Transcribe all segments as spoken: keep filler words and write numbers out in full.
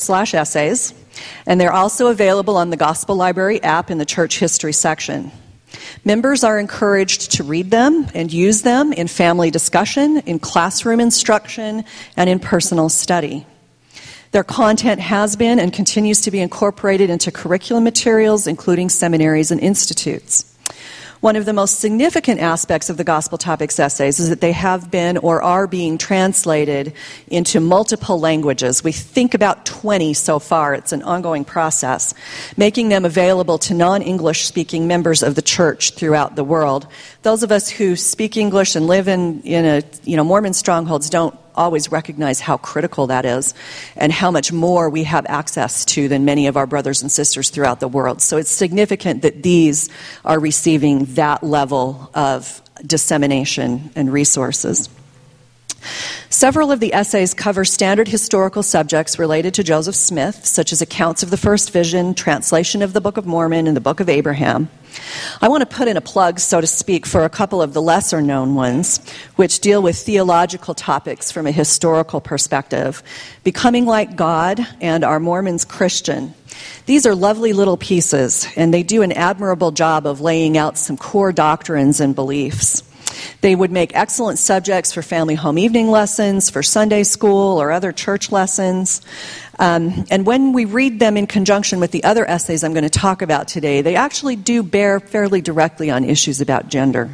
slash essays, and they're also available on the Gospel Library app in the church history section. Members are encouraged to read them and use them in family discussion, in classroom instruction, and in personal study. Their content has been and continues to be incorporated into curriculum materials, including seminaries and institutes. One of the most significant aspects of the Gospel Topics essays is that they have been or are being translated into multiple languages. We think about twenty so far. It's an ongoing process, making them available to non-English speaking members of the church throughout the world. Those of us who speak English and live in, in a, you know, Mormon strongholds don't always recognize how critical that is and how much more we have access to than many of our brothers and sisters throughout the world. So it's significant that these are receiving that level of dissemination and resources. Several of the essays cover standard historical subjects related to Joseph Smith, such as accounts of the first vision, translation of the Book of Mormon, and the Book of Abraham. I want to put in a plug, so to speak, for a couple of the lesser-known ones, which deal with theological topics from a historical perspective. Becoming Like God and Are Mormons Christian? These are lovely little pieces, and they do an admirable job of laying out some core doctrines and beliefs. They would make excellent subjects for family home evening lessons, for Sunday school or other church lessons. Um, and when we read them in conjunction with the other essays I'm going to talk about today, they actually do bear fairly directly on issues about gender.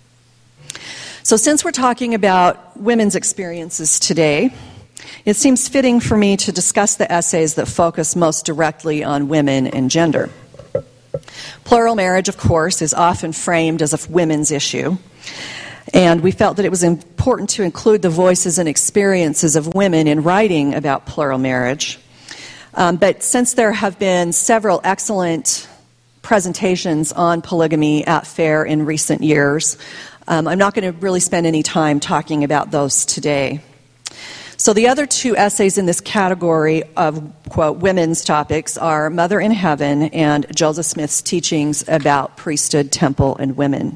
So since we're talking about women's experiences today, it seems fitting for me to discuss the essays that focus most directly on women and gender. Plural marriage, of course, is often framed as a women's issue. And we felt that it was important to include the voices and experiences of women in writing about plural marriage. Um, but since there have been several excellent presentations on polygamy at FAIR in recent years, um, I'm not going to really spend any time talking about those today. So the other two essays in this category of, quote, women's topics are Mother in Heaven and Joseph Smith's teachings about priesthood, temple, and women.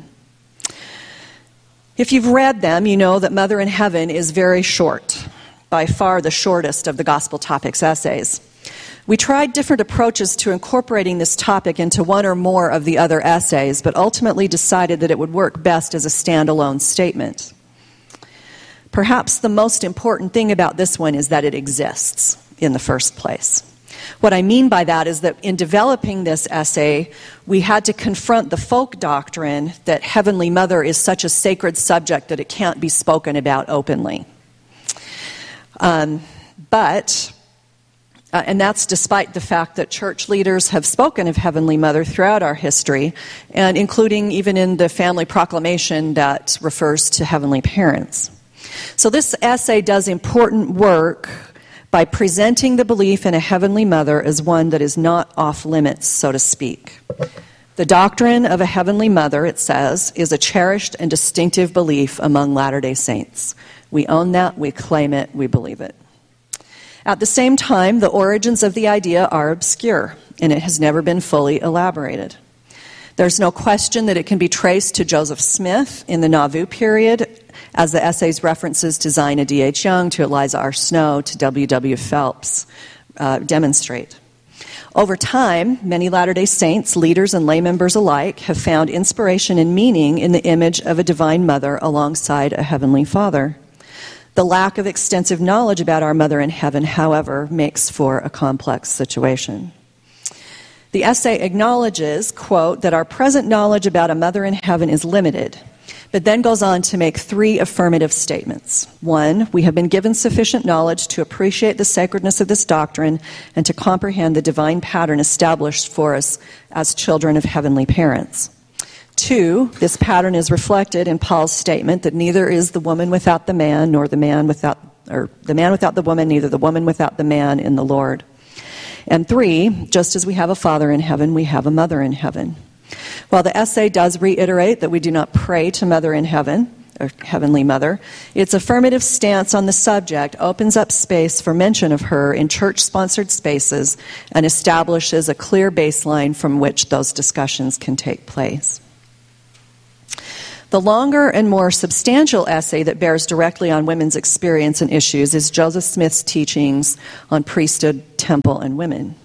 If you've read them, you know that Mother in Heaven is very short, by far the shortest of the Gospel Topics essays. We tried different approaches to incorporating this topic into one or more of the other essays, but ultimately decided that it would work best as a standalone statement. Perhaps the most important thing about this one is that it exists in the first place. What I mean by that is that in developing this essay, we had to confront the folk doctrine that Heavenly Mother is such a sacred subject that it can't be spoken about openly. Um, but, uh, and that's despite the fact that church leaders have spoken of Heavenly Mother throughout our history, and including even in the family proclamation that refers to heavenly parents. So this essay does important work by presenting the belief in a Heavenly Mother as one that is not off limits, so to speak. The doctrine of a Heavenly Mother, it says, is a cherished and distinctive belief among Latter-day Saints. We own that, we claim it, we believe it. At the same time, the origins of the idea are obscure, and it has never been fully elaborated. There's no question that it can be traced to Joseph Smith in the Nauvoo period, as the essay's references to Zina D H Young, to Eliza R. Snow, to W W Phelps uh, demonstrate. Over time, many Latter-day Saints, leaders and lay members alike, have found inspiration and meaning in the image of a divine mother alongside a heavenly father. The lack of extensive knowledge about our Mother in Heaven, however, makes for a complex situation. The essay acknowledges, quote, that our present knowledge about a Mother in Heaven is limited, but then goes on to make three affirmative statements. One, we have been given sufficient knowledge to appreciate the sacredness of this doctrine and to comprehend the divine pattern established for us as children of heavenly parents. Two, this pattern is reflected in Paul's statement that neither is the woman without the man, nor the man without, or the man without the woman, neither the woman without the man in the Lord. And three, just as we have a Father in heaven, we have a Mother in heaven. While the essay does reiterate that we do not pray to Mother in Heaven, or Heavenly Mother, its affirmative stance on the subject opens up space for mention of her in church-sponsored spaces and establishes a clear baseline from which those discussions can take place. The longer and more substantial essay that bears directly on women's experience and issues is Joseph Smith's teachings on priesthood, temple, and women.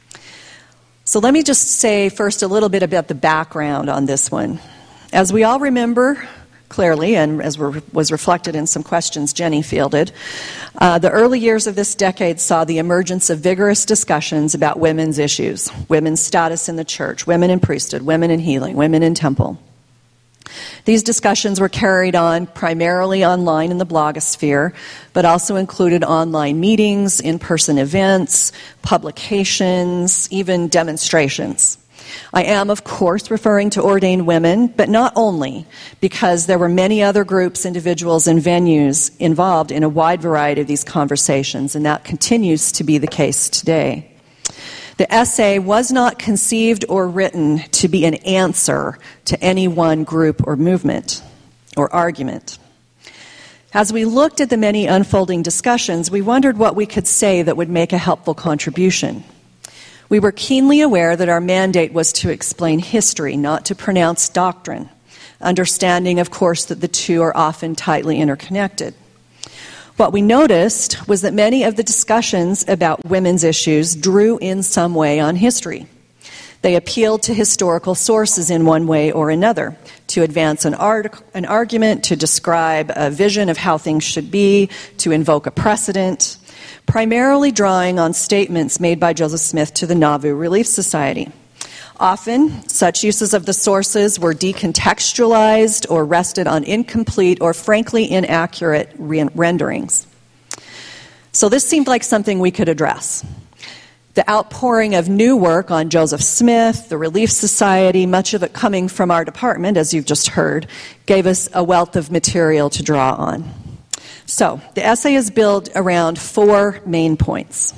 So let me just say first a little bit about the background on this one. As we all remember clearly, and as was reflected in some questions Jenny fielded, uh, the early years of this decade saw the emergence of vigorous discussions about women's issues, women's status in the church, women in priesthood, women in healing, women in temple. These discussions were carried on primarily online in the blogosphere, but also included online meetings, in-person events, publications, even demonstrations. I am, of course, referring to ordained women, but not only, because there were many other groups, individuals, and venues involved in a wide variety of these conversations, and that continues to be the case today. The essay was not conceived or written to be an answer to any one group or movement or argument. As we looked at the many unfolding discussions, we wondered what we could say that would make a helpful contribution. We were keenly aware that our mandate was to explain history, not to pronounce doctrine, understanding, of course, that the two are often tightly interconnected. What we noticed was that many of the discussions about women's issues drew in some way on history. They appealed to historical sources in one way or another, to advance an, art- an argument, to describe a vision of how things should be, to invoke a precedent, primarily drawing on statements made by Joseph Smith to the Nauvoo Relief Society. Often, such uses of the sources were decontextualized or rested on incomplete or frankly inaccurate re- renderings. So this seemed like something we could address. The outpouring of new work on Joseph Smith, the Relief Society, much of it coming from our department, as you've just heard, gave us a wealth of material to draw on. So, the essay is built around four main points.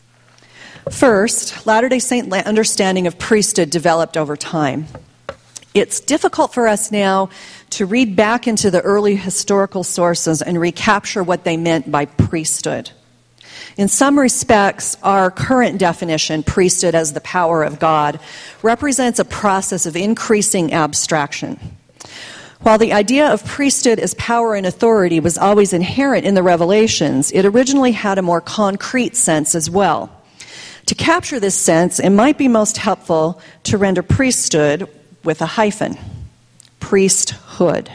First, Latter-day Saint understanding of priesthood developed over time. It's difficult for us now to read back into the early historical sources and recapture what they meant by priesthood. In some respects, our current definition, priesthood as the power of God, represents a process of increasing abstraction. While the idea of priesthood as power and authority was always inherent in the Revelations, it originally had a more concrete sense as well. To capture this sense, it might be most helpful to render priesthood with a hyphen, priesthood.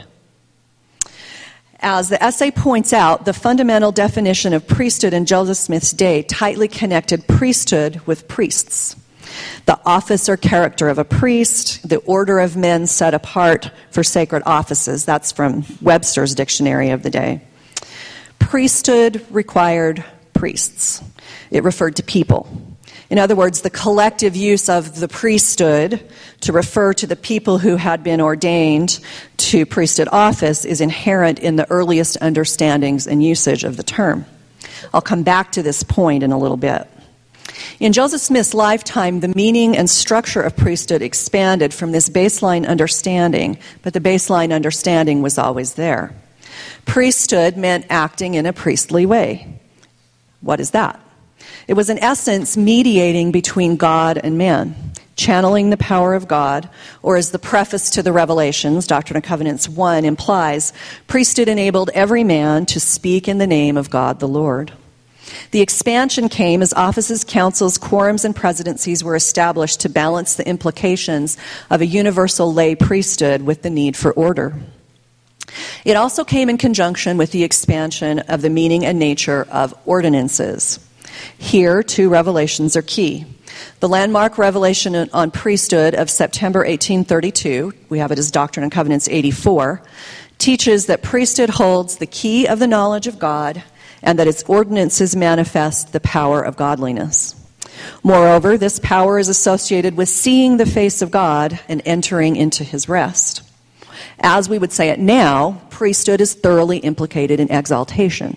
As the essay points out, the fundamental definition of priesthood in Joseph Smith's day tightly connected priesthood with priests. The office or character of a priest, the order of men set apart for sacred offices. That's from Webster's dictionary of the day. Priesthood required priests. It referred to people. In other words, the collective use of the priesthood to refer to the people who had been ordained to priesthood office is inherent in the earliest understandings and usage of the term. I'll come back to this point in a little bit. In Joseph Smith's lifetime, the meaning and structure of priesthood expanded from this baseline understanding, but the baseline understanding was always there. Priesthood meant acting in a priestly way. What is that? It was in essence mediating between God and man, channeling the power of God, or as the preface to the Revelations, Doctrine and Covenants one, implies, priesthood enabled every man to speak in the name of God the Lord. The expansion came as offices, councils, quorums, and presidencies were established to balance the implications of a universal lay priesthood with the need for order. It also came in conjunction with the expansion of the meaning and nature of ordinances. Here, two revelations are key. The landmark revelation on priesthood of September eighteen thirty-two, we have it as Doctrine and Covenants eighty-four, teaches that priesthood holds the key of the knowledge of God and that its ordinances manifest the power of godliness. Moreover, this power is associated with seeing the face of God and entering into his rest. As we would say it now, priesthood is thoroughly implicated in exaltation.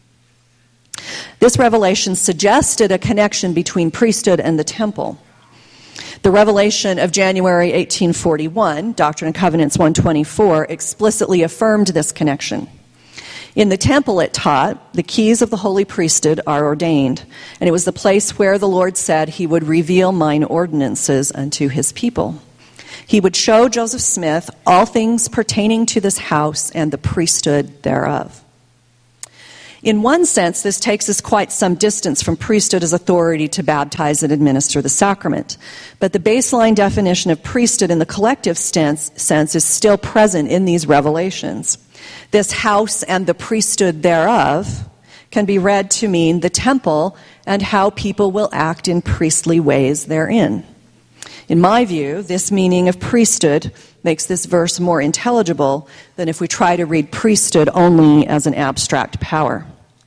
This revelation suggested a connection between priesthood and the temple. The revelation of January eighteen forty-one, Doctrine and Covenants one twenty-four, explicitly affirmed this connection. In the temple, it taught, the keys of the holy priesthood are ordained, and it was the place where the Lord said he would reveal mine ordinances unto his people. He would show Joseph Smith all things pertaining to this house and the priesthood thereof. In one sense, this takes us quite some distance from priesthood as authority to baptize and administer the sacrament. But the baseline definition of priesthood in the collective sense, sense is still present in these revelations. This house and the priesthood thereof can be read to mean the temple and how people will act in priestly ways therein. In my view, this meaning of priesthood makes this verse more intelligible than if we try to read priesthood only as an abstract power.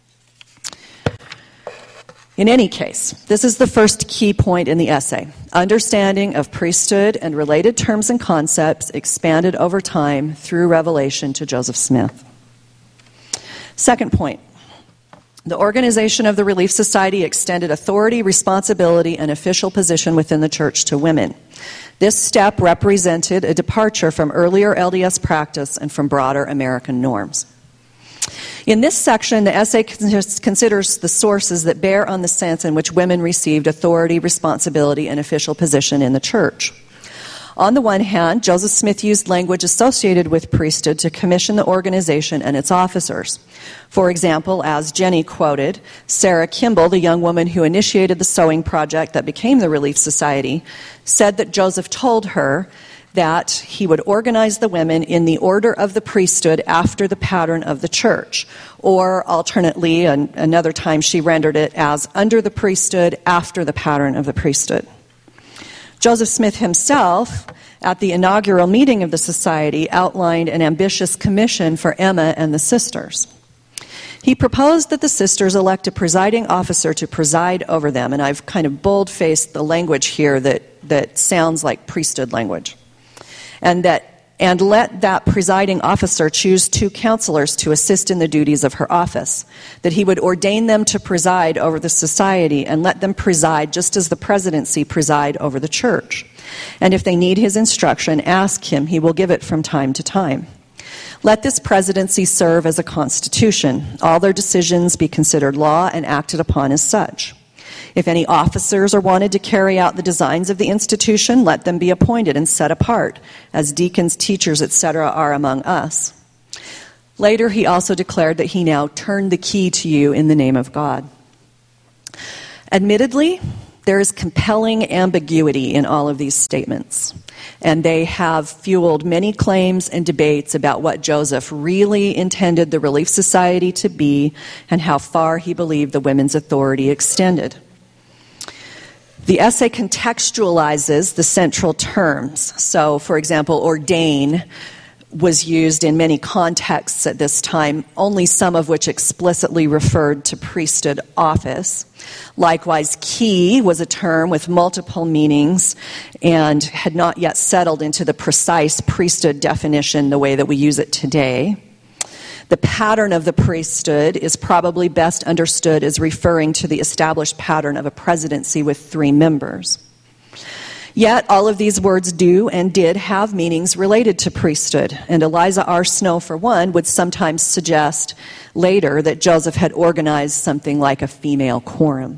In any case, this is the first key point in the essay. Understanding of priesthood and related terms and concepts expanded over time through revelation to Joseph Smith. Second point. The organization of the Relief Society extended authority, responsibility, and official position within the church to women. This step represented a departure from earlier L D S practice and from broader American norms. In this section, the essay considers the sources that bear on the sense in which women received authority, responsibility, and official position in the church. On the one hand, Joseph Smith used language associated with priesthood to commission the organization and its officers. For example, as Jenny quoted, Sarah Kimball, the young woman who initiated the sewing project that became the Relief Society, said that Joseph told her that he would organize the women in the order of the priesthood after the pattern of the church. Or alternately, an, another time she rendered it as under the priesthood after the pattern of the priesthood. Joseph Smith himself, at the inaugural meeting of the society, outlined an ambitious commission for Emma and the sisters. He proposed that the sisters elect a presiding officer to preside over them, and I've kind of bold-faced the language here that, that sounds like priesthood language, and that and let that presiding officer choose two counselors to assist in the duties of her office, that he would ordain them to preside over the society and let them preside just as the presidency preside over the church. And if they need his instruction, ask him. He will give it from time to time. Let this presidency serve as a constitution. All their decisions be considered law and acted upon as such. If any officers are wanted to carry out the designs of the institution, let them be appointed and set apart, as deacons, teachers, et cetera are among us. Later, he also declared that he now turned the key to you in the name of God. Admittedly, there is compelling ambiguity in all of these statements, and they have fueled many claims and debates about what Joseph really intended the Relief Society to be and how far he believed the women's authority extended. The essay contextualizes the central terms. So, for example, ordain was used in many contexts at this time, only some of which explicitly referred to priesthood office. Likewise, key was a term with multiple meanings and had not yet settled into the precise priesthood definition the way that we use it today. The pattern of the priesthood is probably best understood as referring to the established pattern of a presidency with three members. Yet, all of these words do and did have meanings related to priesthood, and Eliza R. Snow, for one, would sometimes suggest later that Joseph had organized something like a female quorum.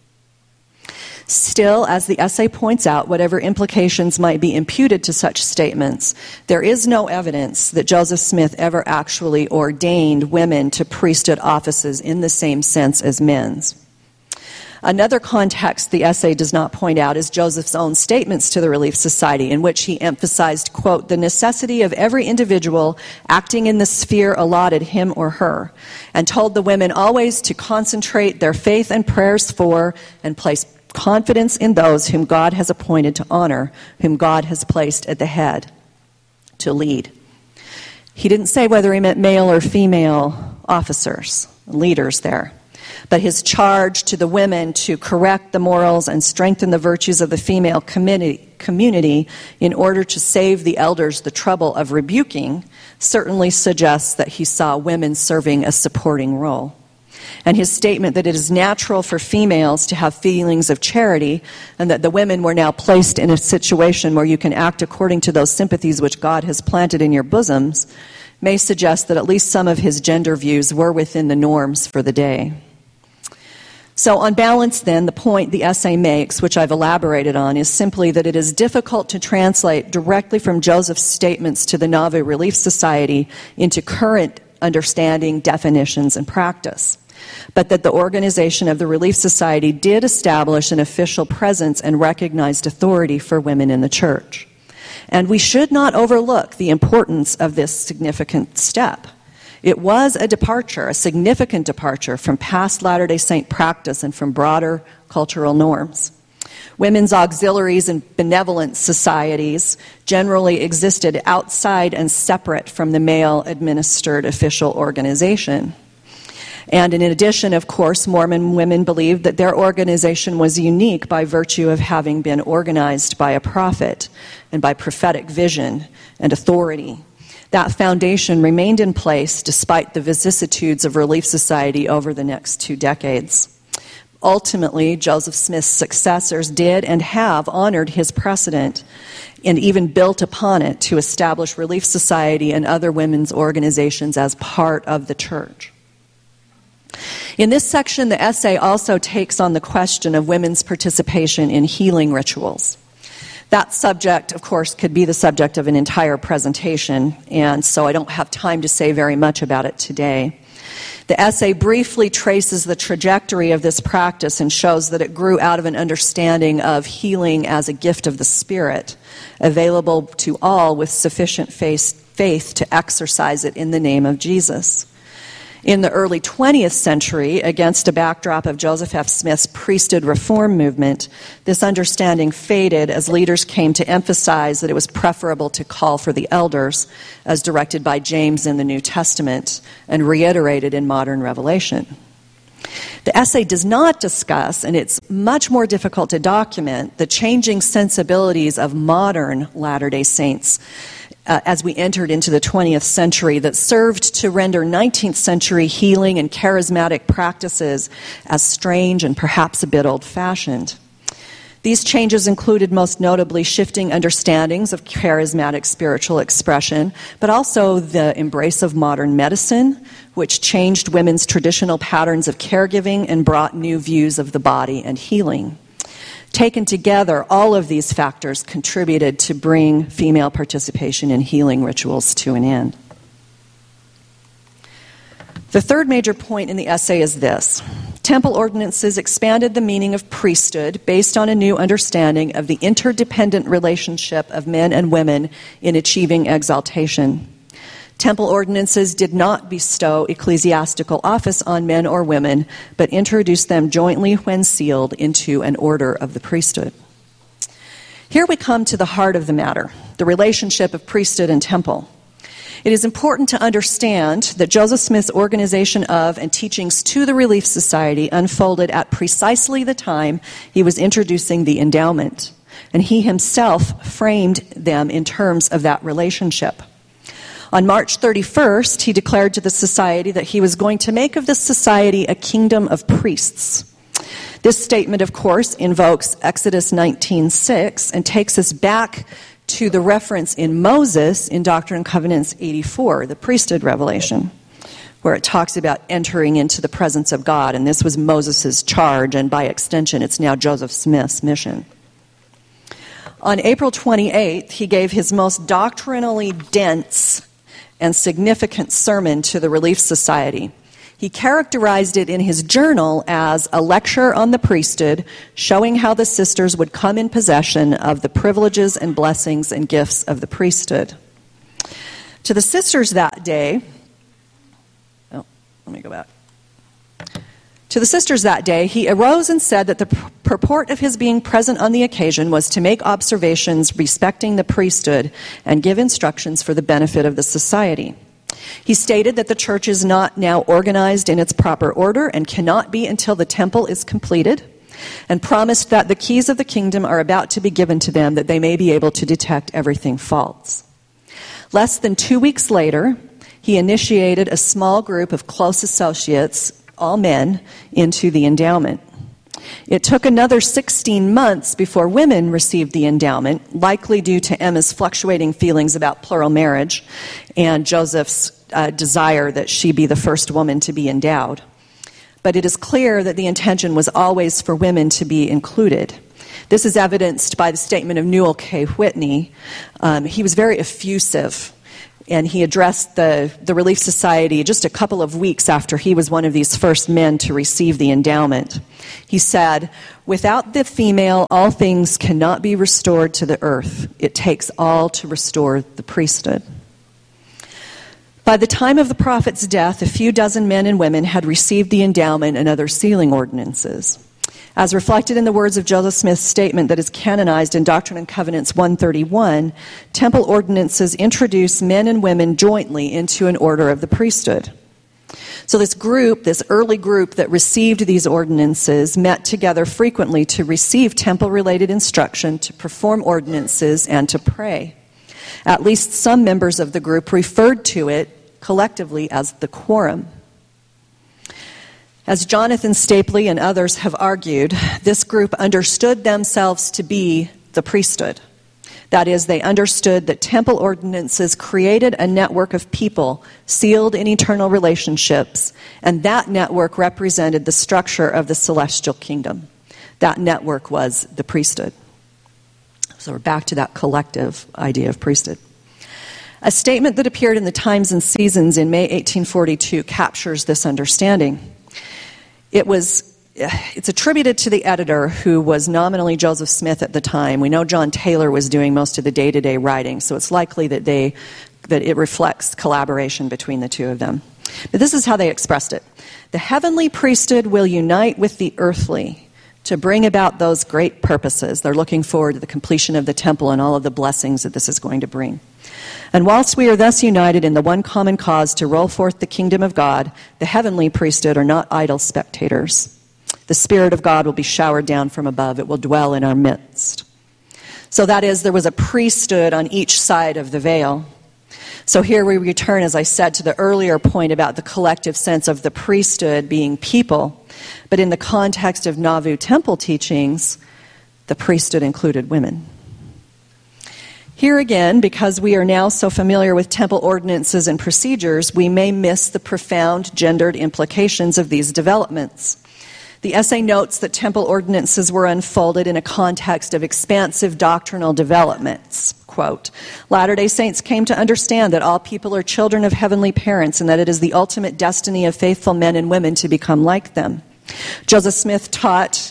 Still, as the essay points out, whatever implications might be imputed to such statements, there is no evidence that Joseph Smith ever actually ordained women to priesthood offices in the same sense as men's. Another context the essay does not point out is Joseph's own statements to the Relief Society, in which he emphasized, quote, the necessity of every individual acting in the sphere allotted him or her, and told the women always to concentrate their faith and prayers for and place confidence in those whom God has appointed to honor, whom God has placed at the head to lead. He didn't say whether he meant male or female officers, leaders there. But his charge to the women to correct the morals and strengthen the virtues of the female community in order to save the elders the trouble of rebuking certainly suggests that he saw women serving a supporting role. And his statement that it is natural for females to have feelings of charity and that the women were now placed in a situation where you can act according to those sympathies which God has planted in your bosoms may suggest that at least some of his gender views were within the norms for the day. So on balance, then, the point the essay makes, which I've elaborated on, is simply that it is difficult to translate directly from Joseph's statements to the Nauvoo Relief Society into current understanding, definitions, and practice, but that the organization of the Relief Society did establish an official presence and recognized authority for women in the church. And we should not overlook the importance of this significant step. It was a departure, a significant departure from past Latter-day Saint practice and from broader cultural norms. Women's auxiliaries and benevolent societies generally existed outside and separate from the male-administered official organization. And in addition, of course, Mormon women believed that their organization was unique by virtue of having been organized by a prophet and by prophetic vision and authority. That foundation remained in place despite the vicissitudes of Relief Society over the next two decades. Ultimately, Joseph Smith's successors did and have honored his precedent and even built upon it to establish Relief Society and other women's organizations as part of the church. In this section, the essay also takes on the question of women's participation in healing rituals. That subject, of course, could be the subject of an entire presentation, and so I don't have time to say very much about it today. The essay briefly traces the trajectory of this practice and shows that it grew out of an understanding of healing as a gift of the Spirit, available to all with sufficient faith to exercise it in the name of Jesus. In the early twentieth century, against a backdrop of Joseph F. Smith's priesthood reform movement, this understanding faded as leaders came to emphasize that it was preferable to call for the elders, as directed by James in the New Testament and reiterated in modern revelation. The essay does not discuss, and it's much more difficult to document, the changing sensibilities of modern Latter-day Saints Uh, as we entered into the twentieth century that served to render nineteenth century healing and charismatic practices as strange and perhaps a bit old-fashioned. These changes included most notably shifting understandings of charismatic spiritual expression, but also the embrace of modern medicine, which changed women's traditional patterns of caregiving and brought new views of the body and healing. Taken together, all of these factors contributed to bring female participation in healing rituals to an end. The third major point in the essay is this. Temple ordinances expanded the meaning of priesthood based on a new understanding of the interdependent relationship of men and women in achieving exaltation. Temple ordinances did not bestow ecclesiastical office on men or women, but introduced them jointly when sealed into an order of the priesthood. Here we come to the heart of the matter, the relationship of priesthood and temple. It is important to understand that Joseph Smith's organization of and teachings to the Relief Society unfolded at precisely the time he was introducing the endowment, and he himself framed them in terms of that relationship. On March thirty-first, he declared to the society that he was going to make of this society a kingdom of priests. This statement, of course, invokes Exodus nineteen six and takes us back to the reference in Moses in Doctrine and Covenants eighty-four, the priesthood revelation, where it talks about entering into the presence of God, and this was Moses' charge, and by extension, it's now Joseph Smith's mission. On April twenty-eighth, he gave his most doctrinally dense and significant sermon to the Relief Society. He characterized it in his journal as a lecture on the priesthood, showing how the sisters would come in possession of the privileges and blessings and gifts of the priesthood. To the sisters that day, oh, let me go back. To the sisters that day, he arose and said that the purport of his being present on the occasion was to make observations respecting the priesthood and give instructions for the benefit of the society. He stated that the church is not now organized in its proper order and cannot be until the temple is completed, and promised that the keys of the kingdom are about to be given to them that they may be able to detect everything false. Less than two weeks later, he initiated a small group of close associates, all men, into the endowment. It took another sixteen months before women received the endowment, likely due to Emma's fluctuating feelings about plural marriage and Joseph's uh, desire that she be the first woman to be endowed. but it is clear that the intention was always for women to be included. This is evidenced by the statement of Newell K. Whitney. Um, he was very effusive, and he addressed the, the Relief Society just a couple of weeks after he was one of these first men to receive the endowment. He said, "Without the female, all things cannot be restored to the earth. It takes all to restore the priesthood." By the time of the prophet's death, a few dozen men and women had received the endowment and other sealing ordinances. As reflected in the words of Joseph Smith's statement that is canonized in Doctrine and Covenants one thirty-one, temple ordinances introduce men and women jointly into an order of the priesthood. So this group, this early group that received these ordinances, met together frequently to receive temple-related instruction, to perform ordinances, and to pray. At least some members of the group referred to it collectively as the quorum. As Jonathan Stapley and others have argued, this group understood themselves to be the priesthood. That is, they understood that temple ordinances created a network of people sealed in eternal relationships, and that network represented the structure of the celestial kingdom. That network was the priesthood. So we're back to that collective idea of priesthood. A statement that appeared in the Times and Seasons in May eighteen forty-two captures this understanding. It was, it's attributed to the editor, who was nominally Joseph Smith at the time. We know John Taylor was doing most of the day-to-day writing, so it's likely that they that it reflects collaboration between the two of them. But this is how they expressed it. "The heavenly priesthood will unite with the earthly to bring about those great purposes." They're looking forward to the completion of the temple and all of the blessings that this is going to bring. "And whilst we are thus united in the one common cause to roll forth the kingdom of God, the heavenly priesthood are not idle spectators. The Spirit of God will be showered down from above. It will dwell in our midst." So that is, there was a priesthood on each side of the veil. So here we return, as I said, to the earlier point about the collective sense of the priesthood being people. But in the context of Nauvoo temple teachings, the priesthood included women. Here again, because we are now so familiar with temple ordinances and procedures, we may miss the profound gendered implications of these developments. The essay notes that temple ordinances were unfolded in a context of expansive doctrinal developments. Quote, "Latter-day Saints came to understand that all people are children of heavenly parents and that it is the ultimate destiny of faithful men and women to become like them. Joseph Smith taught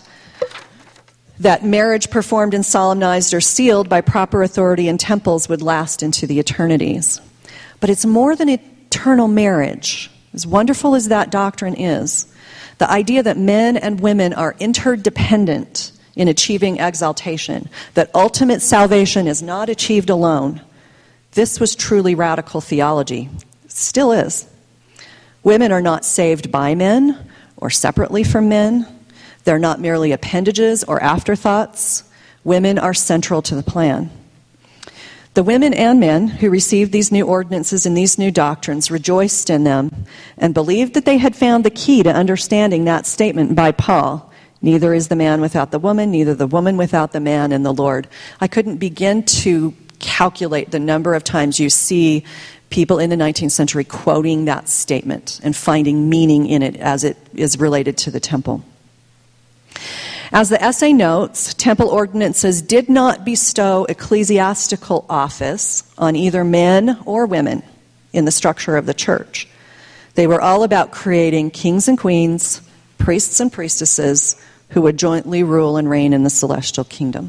that marriage performed and solemnized or sealed by proper authority in temples would last into the eternities. But it's more than eternal marriage. As wonderful as that doctrine is, the idea that men and women are interdependent in achieving exaltation, that ultimate salvation is not achieved alone, this was truly radical theology. It still is. Women are not saved by men or separately from men. They're not merely appendages or afterthoughts. Women are central to the plan. The women and men who received these new ordinances and these new doctrines rejoiced in them and believed that they had found the key to understanding that statement by Paul, "Neither is the man without the woman, neither the woman without the man in the Lord." I couldn't begin to calculate the number of times you see people in the nineteenth century quoting that statement and finding meaning in it as it is related to the temple. As the essay notes, temple ordinances did not bestow ecclesiastical office on either men or women in the structure of the church. They were all about creating kings and queens, priests and priestesses who would jointly rule and reign in the celestial kingdom.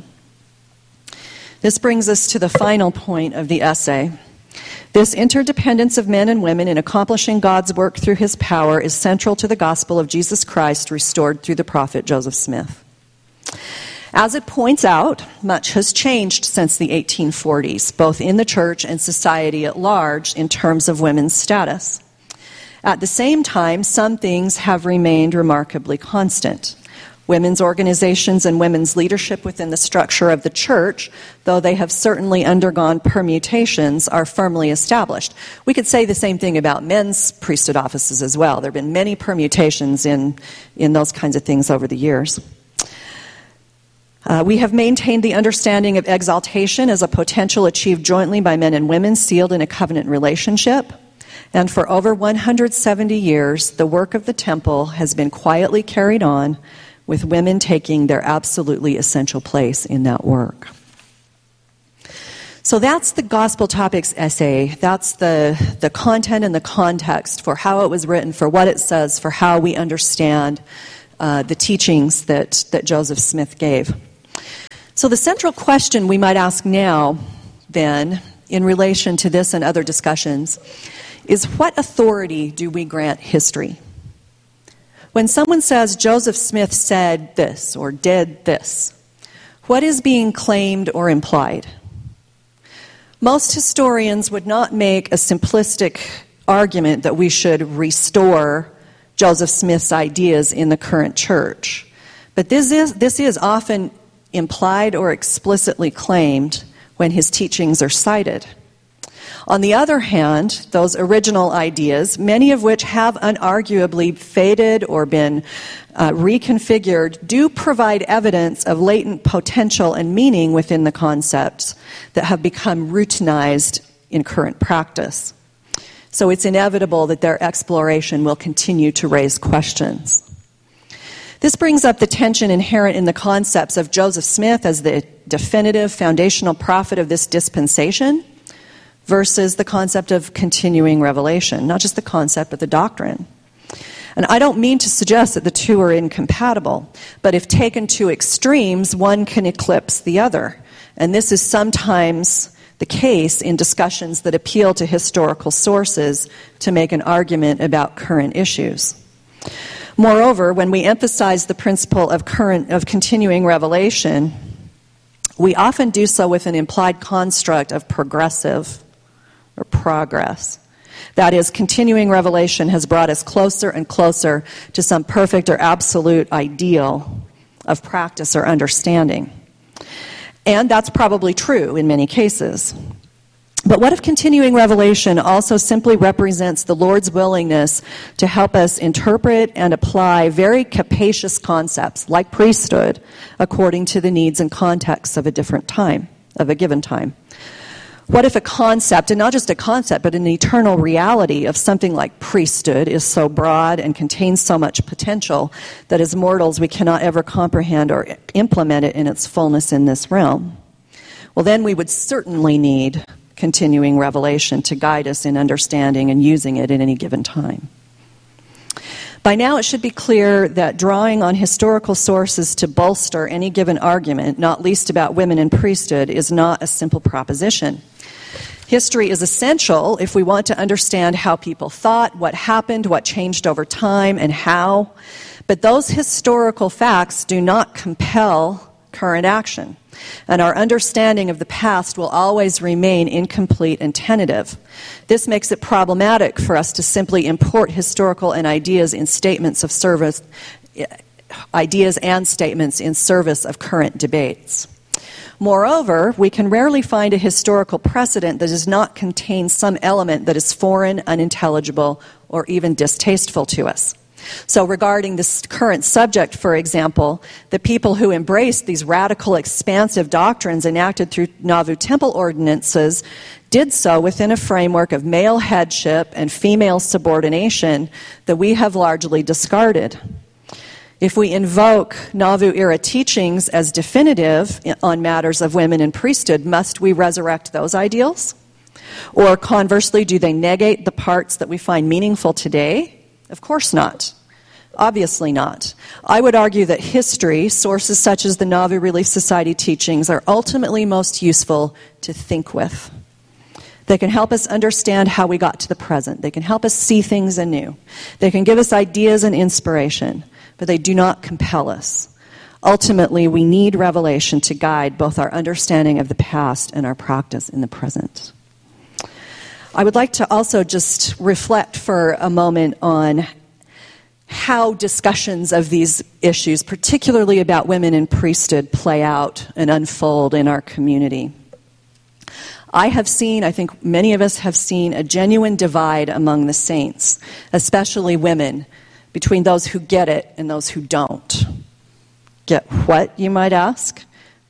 This brings us to the final point of the essay. This interdependence of men and women in accomplishing God's work through his power is central to the gospel of Jesus Christ restored through the prophet Joseph Smith. As it points out, much has changed since the eighteen forties, both in the church and society at large, in terms of women's status. At the same time, some things have remained remarkably constant. Women's organizations and women's leadership within the structure of the church, though they have certainly undergone permutations, are firmly established. We could say the same thing about men's priesthood offices as well. There have been many permutations in, in those kinds of things over the years. Uh, we have maintained the understanding of exaltation as a potential achieved jointly by men and women sealed in a covenant relationship. And for over one hundred seventy years, the work of the temple has been quietly carried on, with women taking their absolutely essential place in that work. So that's the Gospel Topics essay. That's the, the content and the context for how it was written, for what it says, for how we understand uh, the teachings that, that Joseph Smith gave. So the central question we might ask now, then, in relation to this and other discussions, is what authority do we grant history? When someone says Joseph Smith said this or did this, what is being claimed or implied? Most historians would not make a simplistic argument that we should restore Joseph Smith's ideas in the current church. But this is, this is often implied or explicitly claimed when his teachings are cited. On the other hand, those original ideas, many of which have unarguably faded or been uh, reconfigured, do provide evidence of latent potential and meaning within the concepts that have become routinized in current practice. So it's inevitable that their exploration will continue to raise questions. This brings up the tension inherent in the concepts of Joseph Smith as the definitive foundational prophet of this dispensation versus the concept of continuing revelation, not just the concept, but the doctrine. And I don't mean to suggest that the two are incompatible, but if taken to extremes, one can eclipse the other. And this is sometimes the case in discussions that appeal to historical sources to make an argument about current issues. Moreover, when we emphasize the principle of current of continuing revelation, we often do so with an implied construct of progressive or progress. That is, continuing revelation has brought us closer and closer to some perfect or absolute ideal of practice or understanding. And that's probably true in many cases. But what if continuing revelation also simply represents the Lord's willingness to help us interpret and apply very capacious concepts, like priesthood, according to the needs and contexts of a different time, of a given time? What if a concept, and not just a concept, but an eternal reality of something like priesthood is so broad and contains so much potential that as mortals we cannot ever comprehend or implement it in its fullness in this realm? Well, then we would certainly need continuing revelation to guide us in understanding and using it at any given time. By now, it should be clear that drawing on historical sources to bolster any given argument, not least about women in priesthood, is not a simple proposition. History is essential if we want to understand how people thought, what happened, what changed over time, and how. But those historical facts do not compel current action. And our understanding of the past will always remain incomplete and tentative. This makes it problematic for us to simply import historical and ideas in statements of service, ideas and statements in service of current debates. Moreover, we can rarely find a historical precedent that does not contain some element that is foreign, unintelligible, or even distasteful to us. So regarding this current subject, for example, the people who embraced these radical, expansive doctrines enacted through Nauvoo temple ordinances did so within a framework of male headship and female subordination that we have largely discarded. If we invoke Nauvoo-era teachings as definitive on matters of women in priesthood, must we resurrect those ideals? Or conversely, do they negate the parts that we find meaningful today? Of course not. Obviously not. I would argue that history, sources such as the Nauvoo Relief Society teachings, are ultimately most useful to think with. They can help us understand how we got to the present. They can help us see things anew. They can give us ideas and inspiration, but they do not compel us. Ultimately, we need revelation to guide both our understanding of the past and our practice in the present. I would like to also just reflect for a moment on how discussions of these issues, particularly about women in priesthood, play out and unfold in our community. I have seen, I think many of us have seen, a genuine divide among the saints, especially women, between those who get it and those who don't. Get what, you might ask?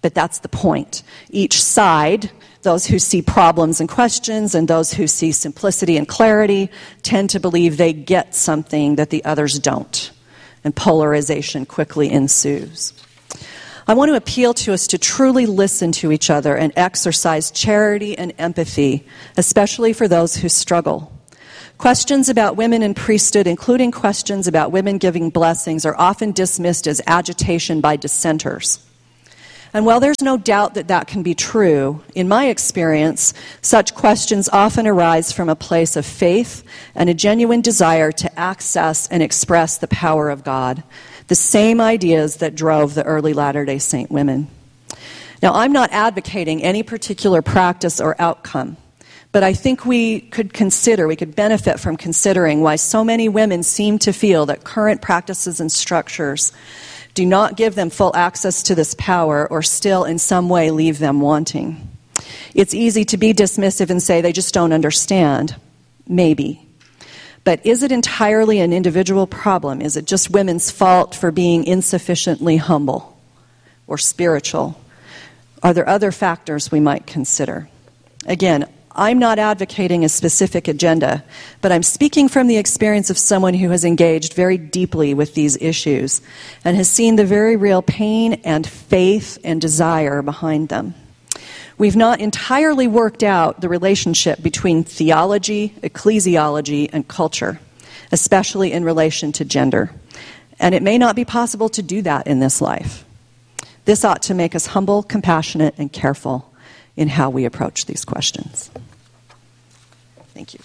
But that's the point. Each side, those who see problems and questions and those who see simplicity and clarity, tend to believe they get something that the others don't. And polarization quickly ensues. I want to appeal to us to truly listen to each other and exercise charity and empathy, especially for those who struggle. Questions about women in priesthood, including questions about women giving blessings, are often dismissed as agitation by dissenters. And while there's no doubt that that can be true, in my experience, such questions often arise from a place of faith and a genuine desire to access and express the power of God, the same ideas that drove the early Latter-day Saint women. Now, I'm not advocating any particular practice or outcome, but I think we could consider, we could benefit from considering why so many women seem to feel that current practices and structures do not give them full access to this power or still in some way leave them wanting. It's easy to be dismissive and say they just don't understand. Maybe. But is it entirely an individual problem? Is it just women's fault for being insufficiently humble or spiritual? Are there other factors we might consider? Again, I'm not advocating a specific agenda, but I'm speaking from the experience of someone who has engaged very deeply with these issues and has seen the very real pain and faith and desire behind them. We've not entirely worked out the relationship between theology, ecclesiology, and culture, especially in relation to gender. And it may not be possible to do that in this life. This ought to make us humble, compassionate, and careful in how we approach these questions. Thank you.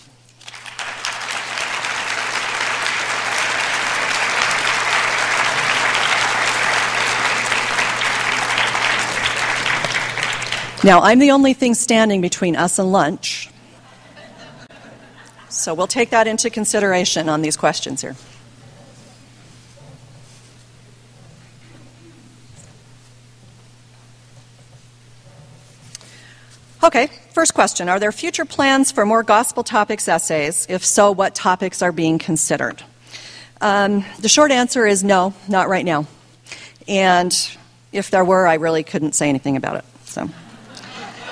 Now, I'm the only thing standing between us and lunch, so we'll take that into consideration on these questions here. Okay, first question. Are there future plans for more gospel topics essays? If so, what topics are being considered? Um, the short answer is no, not right now. And if there were, I really couldn't say anything about it. So.